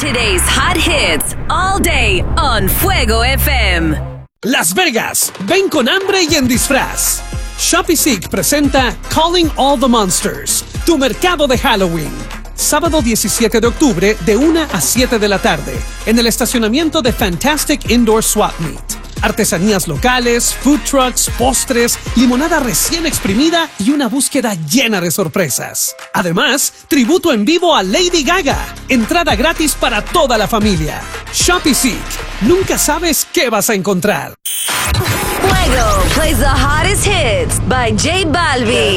Today's hot hits all day on Fuego FM. Las Vegas, ven con hambre y en disfraz. Shopee Seek presenta Calling All the Monsters, tu mercado de Halloween. Sábado 17 de octubre de 1 a 7 de la tarde, en el estacionamiento de Fantastic Indoor Swap Meet. Artesanías locales, food trucks, postres, limonada recién exprimida y una búsqueda llena de sorpresas. Además, tributo en vivo a Lady Gaga. Entrada gratis para toda la familia. Shopee Seek. Nunca sabes qué vas a encontrar. Fuego plays the hottest hits by J Balvin.